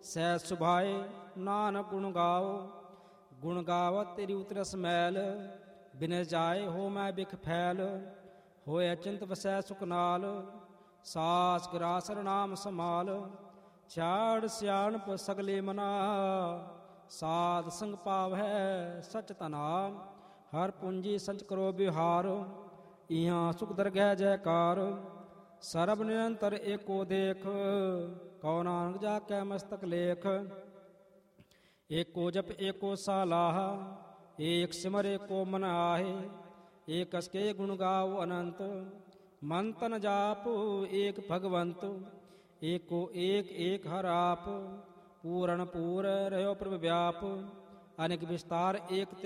ਸਹਿ ਸੁਭਾਏ ਨਾਨਕ ਗੁਣ ਗਾਓ। ਗੁਣ ਗਾਵਤ ਤੇਰੀ ਉਤਰਸ ਮੈਲ, ਬਿਨਿ ਜਾਏ ਹੋ ਮੈਂ ਬਿਖ ਫੈਲ। ਹੋਏ ਅਚਿੰਤ ਵਸੈ ਸੁਖ ਨਾਲ, ਸਾਸ ਗਰਾਸਰ ਨਾਮ ਸਮਾਲ। ਛਾੜ ਸਿਆਣਪ ਸਗਲੇ ਮਨਾ, ਸਾਧ ਸੰਗ ਪਾਵੈ ਸਚ ਧਨਾ। ਹਰ ਪੂੰਜੀ ਸੰਚ ਕਰੋ ਬਿਹਾਰ, ਇਹਾਂ ਸੁਖ ਦਰਗਹਿ ਜੈਕਾਰ। ਸਰਬ ਨਿਰੰਤਰ ਏਕੋ ਦੇਖ, ਕਉ ਨਾਨਕ ਜਾ ਕੈ ਮਸਤਕ ਲੇਖ। ਏਕੋ ਜਪ ਏਕੋ ਸਾਲਾਹ, ਏਕ ਸਿਮਰ ਏਕੋ ਮਨ ਆਹੇ। ਏਕਸ ਕੇ ਗੁਣ ਗਾਵੋ ਅਨੰਤ, ਮਨ ਤਨ ਜਾਪ ਏਕ ਭਗਵੰਤ। ਏਕੋ ਏਕ ਏਕ ਹਰ ਆਪ, ਪੂਰਨ ਪੂਰ ਰਹਿਓ ਪ੍ਰਭ ਵਿਆਪ। ਅਨੇਕ ਵਿਸਤਾਰ ਏਕ